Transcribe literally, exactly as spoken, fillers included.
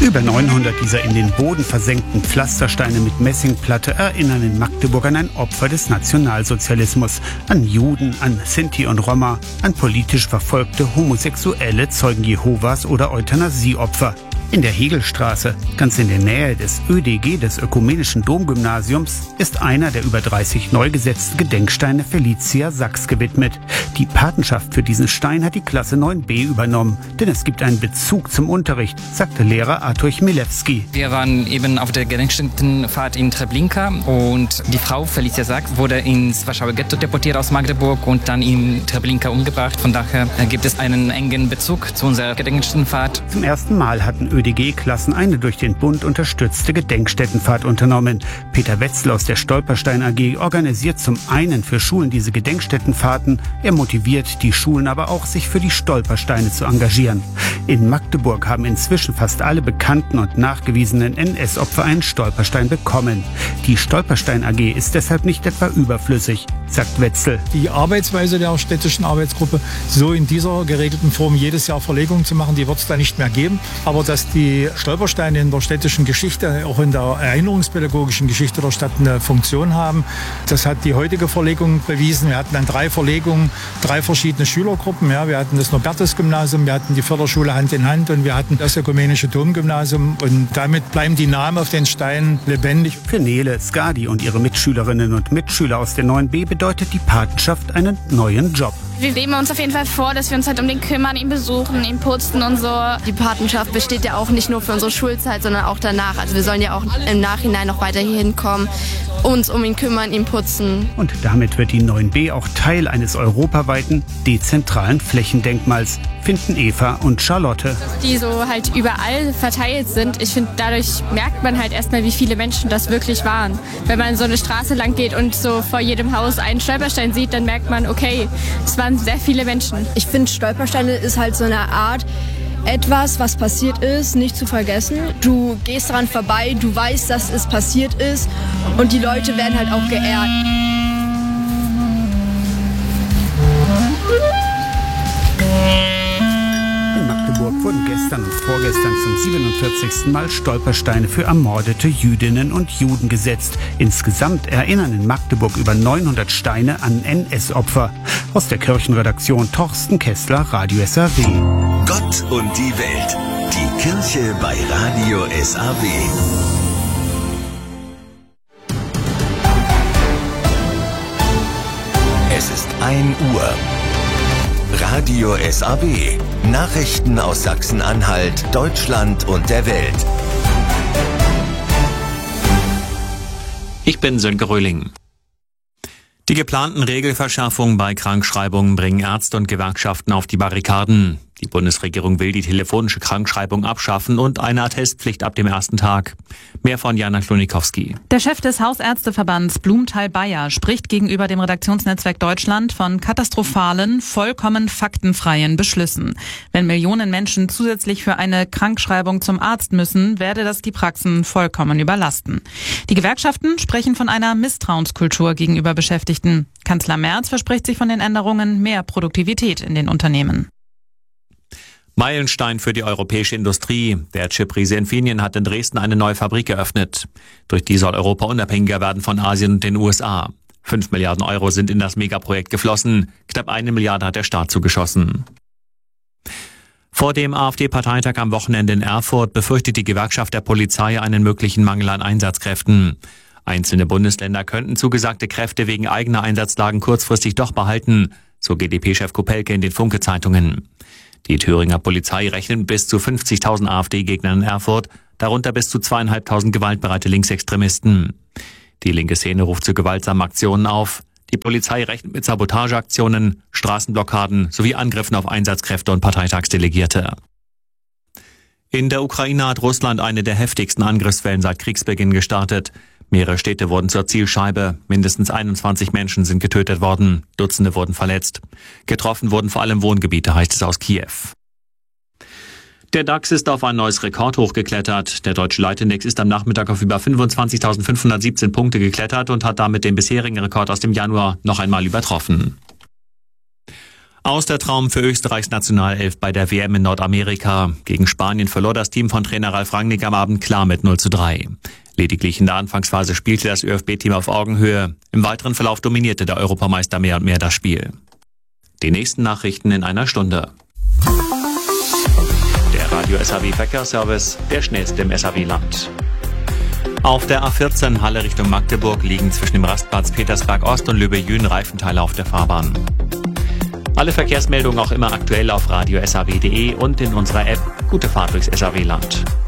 Über neunhundert dieser in den Boden versenkten Pflastersteine mit Messingplatte erinnern in Magdeburg an ein Opfer des Nationalsozialismus, an Juden, an Sinti und Roma, an politisch verfolgte Homosexuelle, Zeugen Jehovas oder Euthanasieopfer. In der Hegelstraße, ganz in der Nähe des Ö D G des Ökumenischen Domgymnasiums, ist einer der über dreißig neu gesetzten Gedenksteine Felicia Sachs gewidmet. Die Patenschaft für diesen Stein hat die Klasse neun b übernommen, denn es gibt einen Bezug zum Unterricht, sagte Lehrer Artur Chmielewski. Wir waren eben auf der Gedenkstättenfahrt in Treblinka und die Frau Felicia Sachs wurde ins Warschauer Ghetto deportiert aus Magdeburg und dann in Treblinka umgebracht. Von daher gibt es einen engen Bezug zu unserer Gedenkstättenfahrt. Zum ersten Mal hatten Ö D G-Klassen eine durch den Bund unterstützte Gedenkstättenfahrt unternommen. Peter Wetzel aus der Stolperstein A G organisiert zum einen für Schulen diese Gedenkstättenfahrten. Er motiviert die Schulen aber auch, sich für die Stolpersteine zu engagieren. In Magdeburg haben inzwischen fast alle bekannten und nachgewiesenen N S-Opfer einen Stolperstein bekommen. Die Stolperstein A G ist deshalb nicht etwa überflüssig, sagt Wetzel. Die Arbeitsweise der städtischen Arbeitsgruppe, so in dieser geregelten Form jedes Jahr Verlegungen zu machen, die wird es da nicht mehr geben. Aber dass die Stolpersteine in der städtischen Geschichte, auch in der erinnerungspädagogischen Geschichte der Stadt eine Funktion haben, das hat die heutige Verlegung bewiesen. Wir hatten dann drei Verlegungen, drei verschiedene Schülergruppen. Ja, wir hatten das Norbertus-Gymnasium, wir hatten die Förderschule Hand in Hand und wir hatten das Ökumenische Domgymnasium. Und damit bleiben die Namen auf den Steinen lebendig. Für Nele Skadi und ihre Mitschülerinnen und Mitschüler aus der neun b bedeutet die Patenschaft einen neuen Job. Wir nehmen uns auf jeden Fall vor, dass wir uns halt um den kümmern, ihn besuchen, ihn putzen und so. Die Patenschaft besteht ja auch nicht nur für unsere Schulzeit, sondern auch danach. Also wir sollen ja auch im Nachhinein noch weiter hier hinkommen, uns um ihn kümmern, ihn putzen. Und damit wird die neun b auch Teil eines europaweiten, dezentralen Flächendenkmals, finden Eva und Charlotte. Die so halt überall verteilt sind. Ich finde, dadurch merkt man halt erstmal, wie viele Menschen das wirklich waren. Wenn man so eine Straße lang geht und so vor jedem Haus einen Stolperstein sieht, dann merkt man, okay, es waren sehr viele Menschen. Ich finde, Stolpersteine ist halt so eine Art etwas, was passiert ist, nicht zu vergessen. Du gehst daran vorbei, du weißt, dass es passiert ist und die Leute werden halt auch geehrt. Wurden gestern und vorgestern zum siebenundvierzigsten Mal Stolpersteine für ermordete Jüdinnen und Juden gesetzt. Insgesamt erinnern in Magdeburg über neunhundert Steine an N S-Opfer. Aus der Kirchenredaktion Torsten Kessler, Radio S A W. Gott und die Welt. Die Kirche bei Radio S A W. Es ist ein Uhr. Radio S A W. Nachrichten aus Sachsen-Anhalt, Deutschland und der Welt. Ich bin Sönke Röhling. Die geplanten Regelverschärfungen bei Krankschreibungen bringen Ärzte und Gewerkschaften auf die Barrikaden. Die Bundesregierung will die telefonische Krankschreibung abschaffen und eine Attestpflicht ab dem ersten Tag. Mehr von Jana Klonikowski. Der Chef des Hausärzteverbands Blumenthal-Bayer spricht gegenüber dem Redaktionsnetzwerk Deutschland von katastrophalen, vollkommen faktenfreien Beschlüssen. Wenn Millionen Menschen zusätzlich für eine Krankschreibung zum Arzt müssen, werde das die Praxen vollkommen überlasten. Die Gewerkschaften sprechen von einer Misstrauenskultur gegenüber Beschäftigten. Kanzler Merz verspricht sich von den Änderungen mehr Produktivität in den Unternehmen. Meilenstein für die europäische Industrie. Der Chip-Riese Infineon hat in Dresden eine neue Fabrik eröffnet. Durch die soll Europa unabhängiger werden von Asien und den U S A. Fünf Milliarden Euro sind in das Megaprojekt geflossen. Knapp eine Milliarde hat der Staat zugeschossen. Vor dem AfD-Parteitag am Wochenende in Erfurt befürchtet die Gewerkschaft der Polizei einen möglichen Mangel an Einsatzkräften. Einzelne Bundesländer könnten zugesagte Kräfte wegen eigener Einsatzlagen kurzfristig doch behalten, so G d P-Chef Kopelke in den Funke-Zeitungen. Die Thüringer Polizei rechnet mit bis zu fünfzigtausend AfD-Gegnern in Erfurt, darunter bis zu zweieinhalbtausend gewaltbereite Linksextremisten. Die linke Szene ruft zu gewaltsamen Aktionen auf. Die Polizei rechnet mit Sabotageaktionen, Straßenblockaden sowie Angriffen auf Einsatzkräfte und Parteitagsdelegierte. In der Ukraine hat Russland eine der heftigsten Angriffswellen seit Kriegsbeginn gestartet. Mehrere Städte wurden zur Zielscheibe. Mindestens einundzwanzig Menschen sind getötet worden. Dutzende wurden verletzt. Getroffen wurden vor allem Wohngebiete, heißt es aus Kiew. Der DAX ist auf ein neues Rekordhoch geklettert. Der deutsche Leitindex ist am Nachmittag auf über fünfundzwanzigtausendfünfhundertsiebzehn Punkte geklettert und hat damit den bisherigen Rekord aus dem Januar noch einmal übertroffen. Aus der Traum für Österreichs Nationalelf bei der W M in Nordamerika. Gegen Spanien verlor das Team von Trainer Ralf Rangnick am Abend klar mit null zu drei. Lediglich in der Anfangsphase spielte das ÖFB-Team auf Augenhöhe. Im weiteren Verlauf dominierte der Europameister mehr und mehr das Spiel. Die nächsten Nachrichten in einer Stunde. Der Radio S A W Verkehrsservice, der schnellste im S A W-Land. Auf der A vierzehn Halle Richtung Magdeburg liegen zwischen dem Rastplatz Petersberg Ost und Löbe-Jühn Reifenteile auf der Fahrbahn. Alle Verkehrsmeldungen auch immer aktuell auf radio punkt s a w punkt d e und in unserer App. Gute Fahrt durchs S A W-Land.